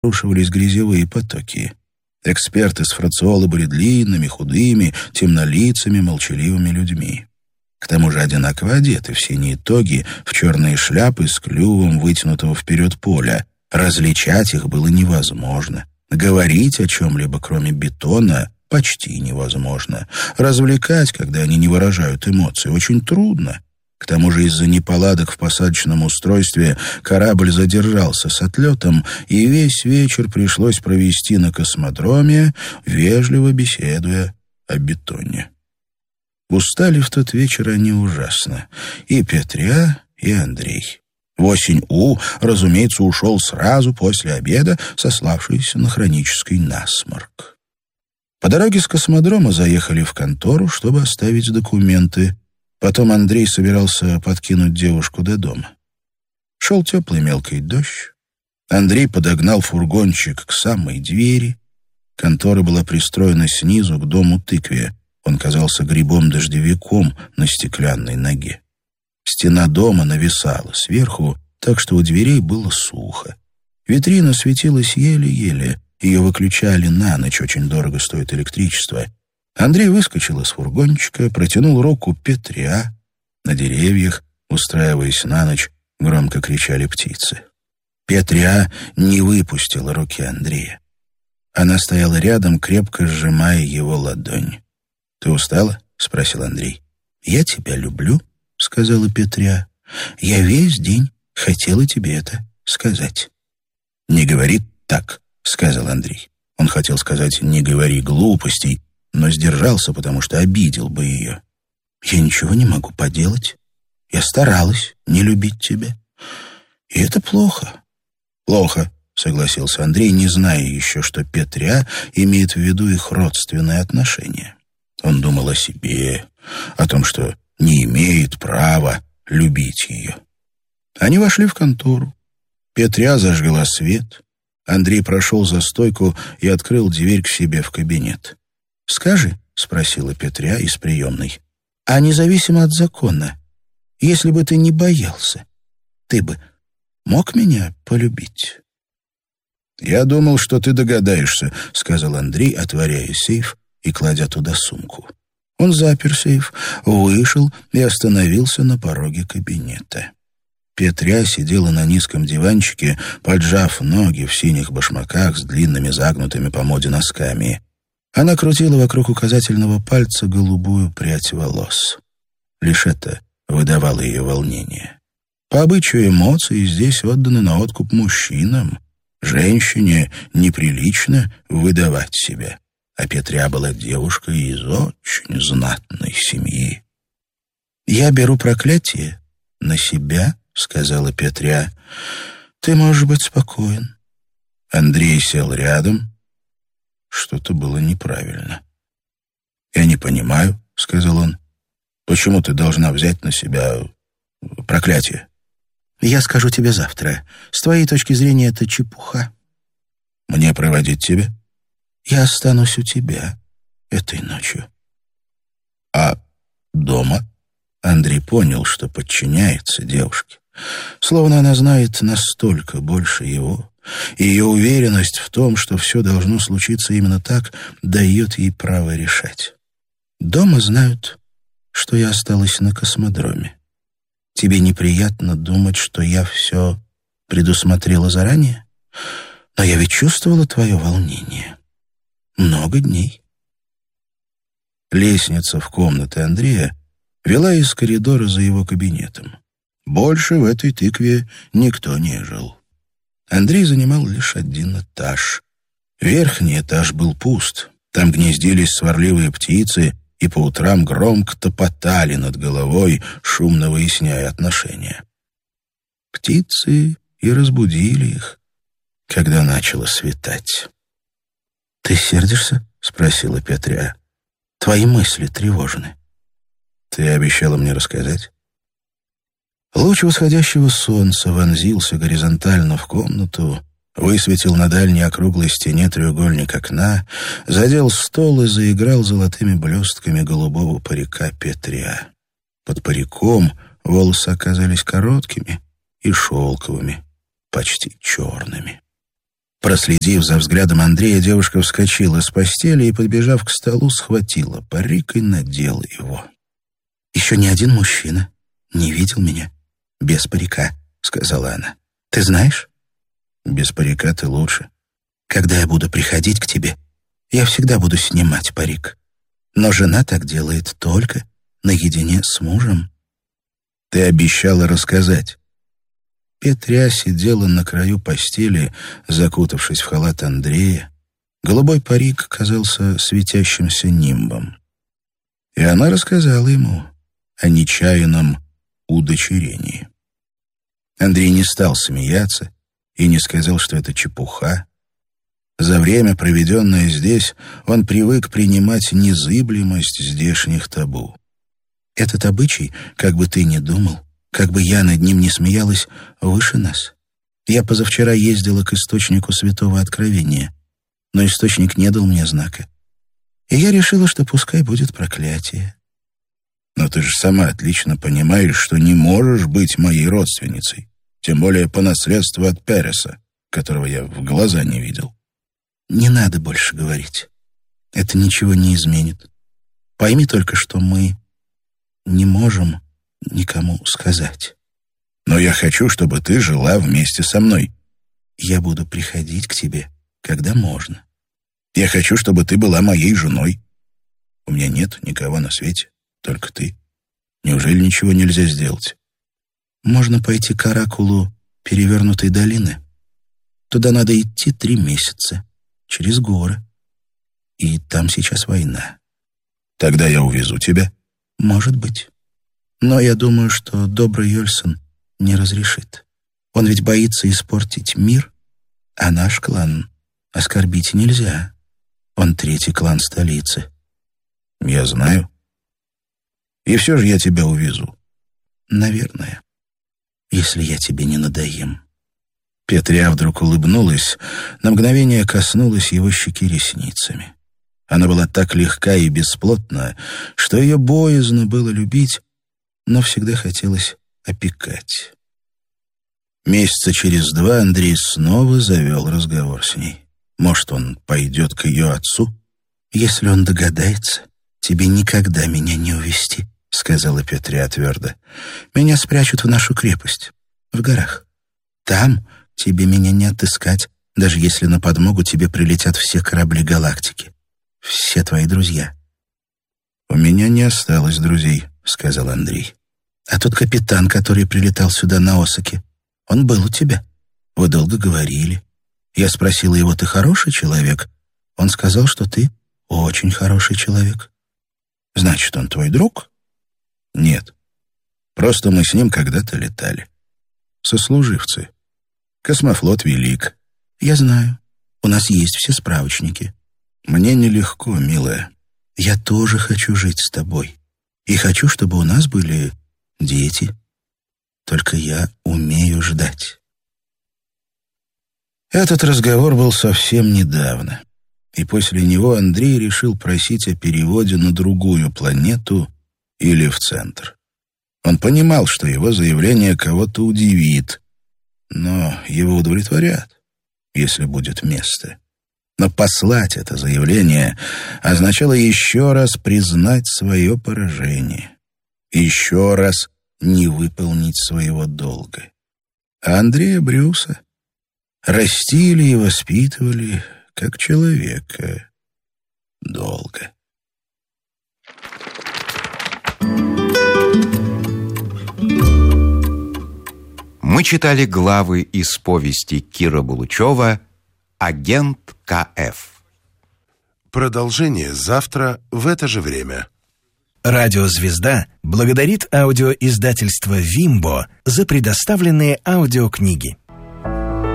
обрушивались грязевые потоки. Эксперты с Фрациолы были длинными, худыми, темнолицами, молчаливыми людьми. К тому же одинаково одеты в синие тоги, в черные шляпы с клювом вытянутого вперед поля. Различать их было невозможно. Говорить о чем-либо, кроме бетона, почти невозможно. Развлекать, когда они не выражают эмоций, очень трудно. К тому же из-за неполадок в посадочном устройстве корабль задержался с отлетом, и весь вечер пришлось провести на космодроме, вежливо беседуя о бетоне. Устали в тот вечер они ужасно. И Петря, и Андрей. Восень-У, разумеется, ушел сразу после обеда, сославшийся на хронический насморк. По дороге с космодрома заехали в контору, чтобы оставить документы. Потом Андрей собирался подкинуть девушку до дома. Шел теплый мелкий дождь. Андрей подогнал фургончик к самой двери. Контора была пристроена снизу к дому тыкве. Он казался грибом-дождевиком на стеклянной ноге. Стена дома нависала сверху, так что у дверей было сухо. Витрина светилась еле-еле. Ее выключали на ночь, очень дорого стоит электричество. Андрей выскочил из фургончика, протянул руку Петря. На деревьях, устраиваясь на ночь, громко кричали птицы. Петря не выпустила руки Андрея. Она стояла рядом, крепко сжимая его ладонь. «Ты устала?» — спросил Андрей. «Я тебя люблю», — сказала Петря. «Я весь день хотела тебе это сказать». «Не говори так», — сказал Андрей. Он хотел сказать «не говори глупостей», но сдержался, потому что обидел бы ее. «Я ничего не могу поделать. Я старалась не любить тебя. И это плохо». «Плохо», — согласился Андрей, не зная еще, что Петря имеет в виду их родственные отношения. Он думал о себе, о том, что не имеет права любить ее. Они вошли в контору. Петря зажгла свет. Андрей прошел за стойку и открыл дверь к себе в кабинет. «Скажи», — спросила Петря из приемной, «а независимо от закона, если бы ты не боялся, ты бы мог меня полюбить?» «Я думал, что ты догадаешься», — сказал Андрей, отворяя сейф и кладя туда сумку. Он запер сейф, вышел и остановился на пороге кабинета. Петря сидела на низком диванчике, поджав ноги в синих башмаках с длинными загнутыми по моде носками. Она крутила вокруг указательного пальца голубую прядь волос. Лишь это выдавало ее волнение. По обычаю эмоции здесь отданы на откуп мужчинам. Женщине неприлично выдавать себя. А Петря была девушкой из очень знатной семьи. «Я беру проклятие на себя», — сказала Петря. «Ты можешь быть спокоен». Андрей сел рядом. Что-то было неправильно. «Я не понимаю», — сказал он. «Почему ты должна взять на себя проклятие?» «Я скажу тебе завтра. С твоей точки зрения это чепуха». «Мне проводить тебя?» «Я останусь у тебя этой ночью». «А дома?» Андрей понял, что подчиняется девушке. Словно она знает настолько больше его. И ее уверенность в том, что все должно случиться именно так, дает ей право решать. «Дома знают, что я осталась на космодроме. Тебе неприятно думать, что я все предусмотрела заранее? Но я ведь чувствовала твое волнение. Много дней». Лестница в комнаты Андрея вела из коридора за его кабинетом. Больше в этой тыкве никто не жил. Андрей занимал лишь один этаж. Верхний этаж был пуст. Там гнездились сварливые птицы и по утрам громко топотали над головой, шумно выясняя отношения. Птицы и разбудили их, когда начало светать. «Ты сердишься?» — спросила Петря. «Твои мысли тревожны». «Ты обещала мне рассказать?» Луч восходящего солнца вонзился горизонтально в комнату, высветил на дальней округлой стене треугольник окна, задел стол и заиграл золотыми блестками голубого парика Петря. Под париком волосы оказались короткими и шелковыми, почти черными. Проследив за взглядом Андрея, девушка вскочила с постели и, подбежав к столу, схватила парик и надела его. «Еще ни один мужчина не видел меня без парика», — сказала она. «Ты знаешь?» «Без парика ты лучше. Когда я буду приходить к тебе, я всегда буду снимать парик. Но жена так делает только наедине с мужем». «Ты обещала рассказать». Петря сидела на краю постели, закутавшись в халат Андрея. Голубой парик казался светящимся нимбом. И она рассказала ему о нечаянном удочерении. Андрей не стал смеяться и не сказал, что это чепуха. За время, проведенное здесь, он привык принимать незыблемость здешних табу. Этот обычай, как бы ты ни думал, как бы я над ним не смеялась, выше нас. Я позавчера ездила к источнику Святого Откровения, но источник не дал мне знака. И я решила, что пускай будет проклятие. Но ты же сама отлично понимаешь, что не можешь быть моей родственницей, тем более по наследству от Переса, которого я в глаза не видел. Не надо больше говорить. Это ничего не изменит. Пойми только, что мы не можем никому сказать. Но я хочу, чтобы ты жила вместе со мной. Я буду приходить к тебе, когда можно. Я хочу, чтобы ты была моей женой. У меня нет никого на свете, только ты. Неужели ничего нельзя сделать? Можно пойти к оракулу Перевернутой долины. Туда надо идти 3 месяца, через горы. И там сейчас война. Тогда я увезу тебя. Может быть. Но я думаю, что добрый Йольсон не разрешит. Он ведь боится испортить мир, а наш клан оскорбить нельзя. Он 3-й клан столицы. Я знаю. И все же я тебя увезу. Наверное, если я тебе не надоем. Петря вдруг улыбнулась, на мгновение коснулась его щеки ресницами. Она была так легка и бесплотна, что ее боязно было любить, но всегда хотелось опекать. Месяца через 2 Андрей снова завел разговор с ней. Может, он пойдет к ее отцу? «Если он догадается, тебе никогда меня не увести», — сказала Петря твердо. «Меня спрячут в нашу крепость, в горах. Там тебе меня не отыскать, даже если на подмогу тебе прилетят все корабли галактики. Все твои друзья». «У меня не осталось друзей», — сказал Андрей. «А тот капитан, который прилетал сюда на Осаке, он был у тебя. Вы долго говорили. Я спросила его, ты хороший человек? Он сказал, что ты очень хороший человек. Значит, он твой друг?» «Нет. Просто мы с ним когда-то летали. Сослуживцы. Космофлот велик». «Я знаю. У нас есть все справочники». «Мне нелегко, милая. Я тоже хочу жить с тобой. И хочу, чтобы у нас были дети. Только я умею ждать». Этот разговор был совсем недавно, и после него Андрей решил просить о переводе на другую планету или в центр. Он понимал, что его заявление кого-то удивит, но его удовлетворят, если будет место. Но послать это заявление означало еще раз признать свое поражение, еще раз не выполнить своего долга. А Андрея Брюса растили и воспитывали как человека долго. Мы читали главы из повести Кира Булычева «Агент К.Ф.». Продолжение завтра в это же время. Радио «Звезда» благодарит аудиоиздательство «Вимбо» за предоставленные аудиокниги.